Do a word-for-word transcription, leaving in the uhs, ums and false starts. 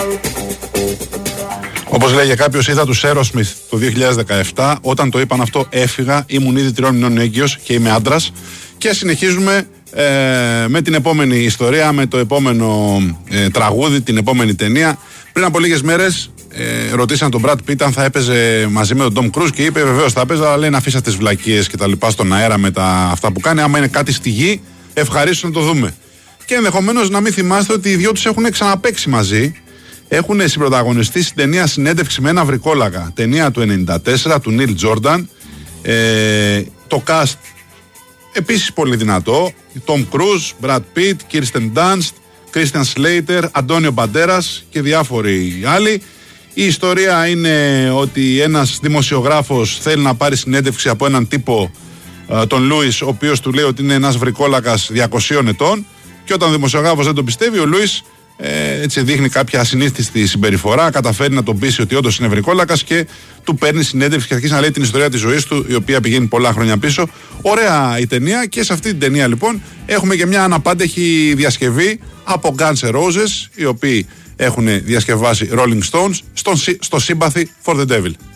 Όπως λέγε κάποιος, είδα τους Aerosmith το δύο χιλιάδες δεκαεπτά. Όταν το είπαν αυτό, έφυγα. Ήμουν ήδη τριών μηνών έγκυος και είμαι άντρας. Και συνεχίζουμε ε, με την επόμενη ιστορία, με το επόμενο ε, τραγούδι, την επόμενη ταινία. Πριν από λίγες μέρες ε, ρωτήσαν τον Brad Pitt αν θα έπαιζε μαζί με τον Tom Cruise και είπε βεβαίως θα έπαιζε, αλλά λέει να αφήσατε τις βλακίες και τα λοιπά στον αέρα με τα, αυτά που κάνει. Άμα είναι κάτι στη γη, ευχαρίστως να το δούμε. Και ενδεχομένως να μην θυμάστε ότι οι δυο τους έχουν ξαναπαίξει μαζί. Έχουν συμπροταγωνιστεί στην ταινία Συνέντευξη με ένα βρικόλακα. Ταινία του ενενήντα τέσσερα του Νίλ Τζόρνταν. Ε, το cast επίσης πολύ δυνατό. Tom Cruise, Brad Pitt, Kirsten Dunst, Christian Slater, Αντώνιο Μπαντέρας και διάφοροι άλλοι. Η ιστορία είναι ότι ένας δημοσιογράφος θέλει να πάρει συνέντευξη από έναν τύπο, τον Λούις, ο οποίος του λέει ότι είναι ένας βρικόλακας διακοσίων ετών. Και όταν ο δημοσιογράφος δεν τον πιστεύει, ο Λούις ε, έτσι δείχνει κάποια ασυνήθιστη συμπεριφορά, καταφέρει να τον πείσει ότι όντως είναι βρικόλακας και του παίρνει συνέντευξη και αρχίζει να λέει την ιστορία της ζωής του, η οποία πηγαίνει πολλά χρόνια πίσω. Ωραία η ταινία, και σε αυτή την ταινία λοιπόν έχουμε και μια αναπάντεχη διασκευή από Guns N' Roses, οι οποίοι έχουν διασκευάσει Rolling Stones στο, στο Sympathy for the Devil.